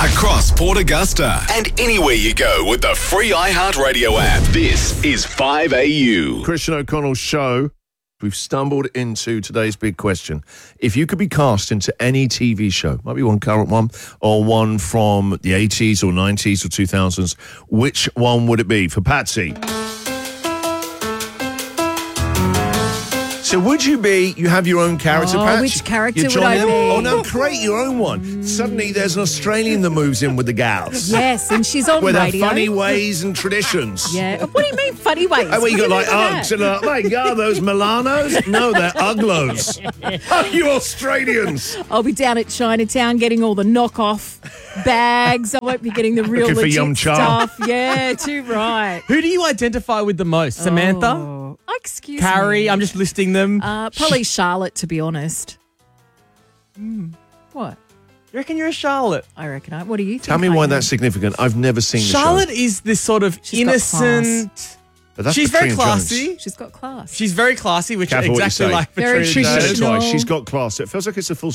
across Port Augusta and anywhere you go with the free iHeartRadio app. This is 5AU. Christian O'Connell's show. We've stumbled into today's big question. If you could be cast into any TV show, might be one current one or one from the 80s or 90s or 2000s, which one would it be? For Patsy. So would you have your own character, Pat? Which character You're would I Johnny be? Oh, no, create your own one. Suddenly there's an Australian that moves in with the gals. Yes, and she's on With her radio. funny ways and traditions. Yeah. What do you mean funny ways? Oh, well, you got What like do you mean by Uggs that? and my God, those Milanos? No, they're Uglos. Oh, you Australians. I'll be down at Chinatown getting all the knockoff bags. I won't be getting the real Looking for legit Yum Cha. stuff. Yeah, too right. Who do you identify with the most? Samantha? Oh, excuse Carrie? me. I'm just listing them. Probably Charlotte, to be honest. What? You reckon you're a Charlotte? I reckon. What do you think? Tell me why that's significant. I've never seen the Charlotte show. is this sort of She's got innocent. But that's She's very Katrina Jones. classy. She's got class. She's very classy, which Careful what you exactly say. like Very Katrina She said Jones. it twice. traditional. She's got class. It feels like it's a full